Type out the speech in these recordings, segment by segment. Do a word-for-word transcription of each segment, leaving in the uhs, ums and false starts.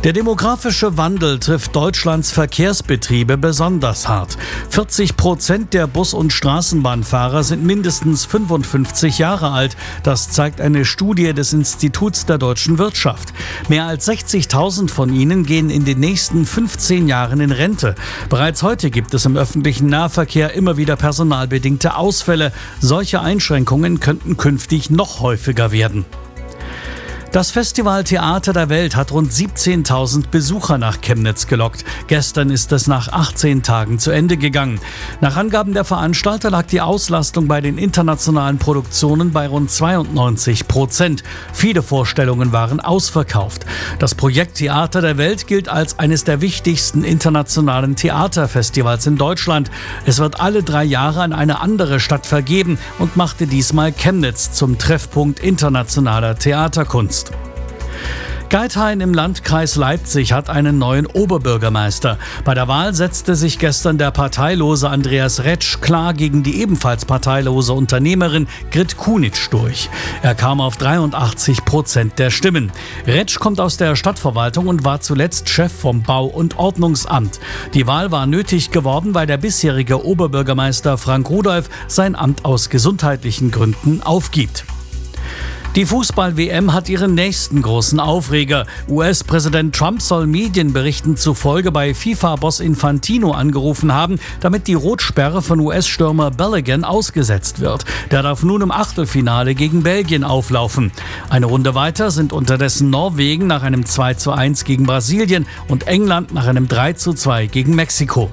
Der demografische Wandel trifft Deutschlands Verkehrsbetriebe besonders hart. vierzig Prozent der Bus- und Straßenbahnfahrer sind mindestens fünfundfünfzig Jahre alt. Das zeigt eine Studie des Instituts der deutschen Wirtschaft. Mehr als sechzigtausend von ihnen gehen in den nächsten fünfzehn Jahren in Rente. Bereits heute gibt es im öffentlichen Nahverkehr immer wieder personalbedingte Ausfälle. Solche Einschränkungen könnten künftig noch häufiger werden. Das Festival Theater der Welt hat rund siebzehntausend Besucher nach Chemnitz gelockt. Gestern ist es nach achtzehn Tagen zu Ende gegangen. Nach Angaben der Veranstalter lag die Auslastung bei den internationalen Produktionen bei rund zweiundneunzig Prozent. Viele Vorstellungen waren ausverkauft. Das Projekt Theater der Welt gilt als eines der wichtigsten internationalen Theaterfestivals in Deutschland. Es wird alle drei Jahre an eine andere Stadt vergeben und machte diesmal Chemnitz zum Treffpunkt internationaler Theaterkunst. Geithain im Landkreis Leipzig hat einen neuen Oberbürgermeister. Bei der Wahl setzte sich gestern der parteilose Andreas Retsch klar gegen die ebenfalls parteilose Unternehmerin Grit Kunitsch durch. Er kam auf dreiundachtzig Prozent der Stimmen. Retsch kommt aus der Stadtverwaltung und war zuletzt Chef vom Bau- und Ordnungsamt. Die Wahl war nötig geworden, weil der bisherige Oberbürgermeister Frank Rudolph sein Amt aus gesundheitlichen Gründen aufgibt. Die Fußball-W M hat ihren nächsten großen Aufreger. U S-Präsident Trump soll Medienberichten zufolge bei FIFA-Boss Infantino angerufen haben, damit die Rotsperre von U S-Stürmer Balogun ausgesetzt wird. Der darf nun im Achtelfinale gegen Belgien auflaufen. Eine Runde weiter sind unterdessen Norwegen nach einem zwei zu eins gegen Brasilien und England nach einem drei zu zwei gegen Mexiko.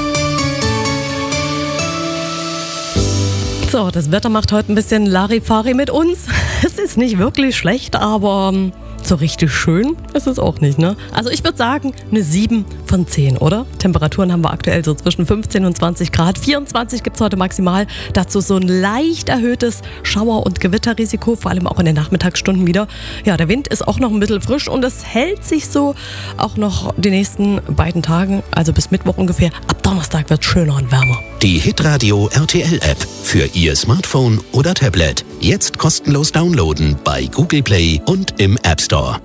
So, das Wetter macht heute ein bisschen Larifari mit uns. Es ist nicht wirklich schlecht, aber so richtig schön ist es auch nicht, ne? Also ich würde sagen, eine sieben von zehn, oder? Temperaturen haben wir aktuell so zwischen fünfzehn und zwanzig Grad. vierundzwanzig gibt es heute maximal. Dazu so ein leicht erhöhtes Schauer- und Gewitterrisiko, vor allem auch in den Nachmittagsstunden wieder. Ja, der Wind ist auch noch ein bisschen frisch und es hält sich so auch noch die nächsten beiden Tagen, also bis Mittwoch ungefähr. Ab Donnerstag wird es schöner und wärmer. Die Hitradio R T L-App für Ihr Smartphone oder Tablet. Jetzt kostenlos downloaden bei Google Play und im App Store.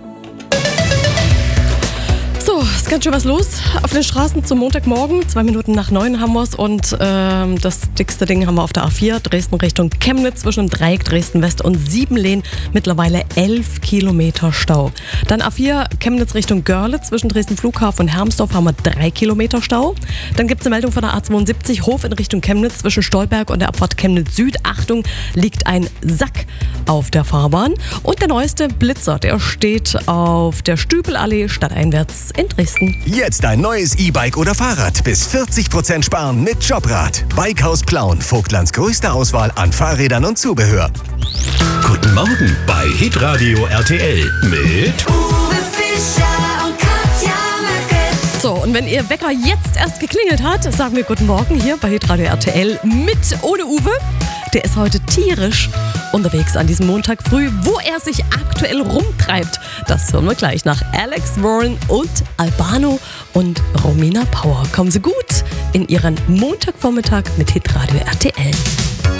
So, ist ganz schön was los auf den Straßen zum Montagmorgen. Zwei Minuten nach neun haben wir es und ähm, das dickste Ding haben wir auf der A vier, Dresden Richtung Chemnitz zwischen dem Dreieck Dresden-West und Siebenlehn. Mittlerweile elf Kilometer Stau. Dann A vier, Chemnitz Richtung Görlitz zwischen Dresden Flughafen und Hermsdorf haben wir drei Kilometer Stau. Dann gibt es eine Meldung von der A zweiundsiebzig, Hof in Richtung Chemnitz zwischen Stolberg und der Abfahrt Chemnitz Süd. Achtung, liegt ein Sack auf der Fahrbahn. Und der neueste Blitzer, der steht auf der Stübelallee stadteinwärts in Dresden. Jetzt ein neues E-Bike oder Fahrrad. Bis vierzig Prozent sparen mit Jobrad. Bikehaus Plauen. Vogtlands größte Auswahl an Fahrrädern und Zubehör. Guten Morgen bei Hitradio R T L mit Uwe Fischer und Katja Möcke. So, und wenn Ihr Wecker jetzt erst geklingelt hat, sagen wir guten Morgen hier bei Hitradio R T L mit ohne Uwe. Der ist heute tierisch unterwegs an diesem Montag früh. Wo er sich aktuell rumtreibt, das hören wir gleich nach Alex Warren und Albano und Romina Power. Kommen Sie gut in Ihren Montagvormittag mit Hitradio R T L.